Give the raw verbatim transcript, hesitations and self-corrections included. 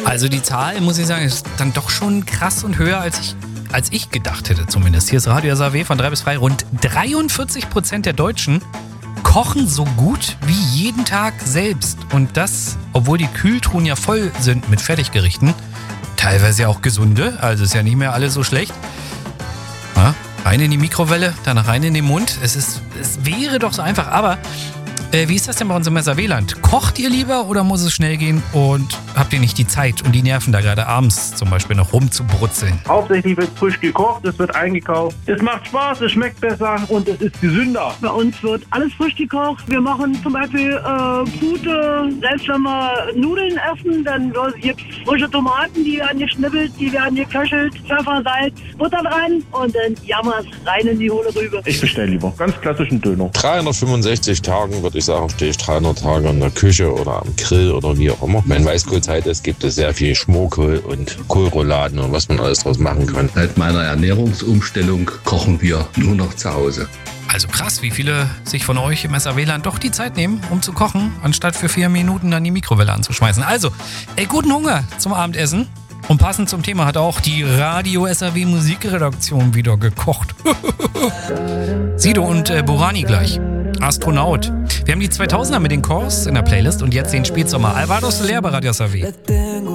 Also die Zahl, muss ich sagen, ist dann doch schon krass und höher, als ich, als ich gedacht hätte zumindest. Hier ist Radio S A W von drei bis frei. Rund dreiundvierzig Prozent der Deutschen kochen so gut wie jeden Tag selbst. Und das, obwohl die Kühltruhen ja voll sind mit Fertiggerichten. Teilweise auch gesunde, also ist ja nicht mehr alles so schlecht. Ja, rein in die Mikrowelle, dann rein in den Mund. Es ist, es wäre doch so einfach, aber äh, wie ist das denn bei uns im S A W-Land? Kocht ihr lieber oder muss es schnell gehen und habt ihr nicht die Zeit und die Nerven da gerade abends zum Beispiel noch rumzubrutzeln? Hauptsächlich wird frisch gekocht, es wird eingekauft. Es macht Spaß, es schmeckt besser und es ist gesünder. Bei uns wird alles frisch gekocht. Wir machen zum Beispiel äh, Pute. Selbst wenn wir Nudeln essen, dann gibt es frische Tomaten, die werden geschnippelt, die werden geköchelt, Pfeffer, Salz, Butter rein und dann jammers rein in die hohle Rübe. Ich bestelle lieber ganz klassischen Döner. dreihundertfünfundsechzig Tagen, würde ich sagen, stehe ich dreihundert Tage in der Küche oder am Grill oder wie auch immer. Wenn Weißkohlzeit ist, gibt es sehr viel Schmorkohl und Kohlrouladen und was man alles draus machen kann. Seit meiner Ernährungsumstellung kochen wir nur noch zu Hause. Also krass, wie viele sich von euch im S A W-Land doch die Zeit nehmen, um zu kochen, anstatt für vier Minuten dann die Mikrowelle anzuschmeißen. Also, ey, guten Hunger zum Abendessen. Und passend zum Thema hat auch die Radio S A W Musikredaktion wieder gekocht. Sido und äh, Borani gleich. Astronaut. Wir haben die zweitausender mit den Chors in der Playlist und jetzt den Spätsommer. Alvaro Soler bei Radio S A W.